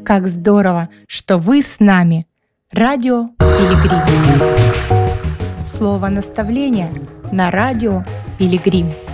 Как здорово, что вы с нами! Радио Пилигрим. Слово наставления на радио Пилигрим.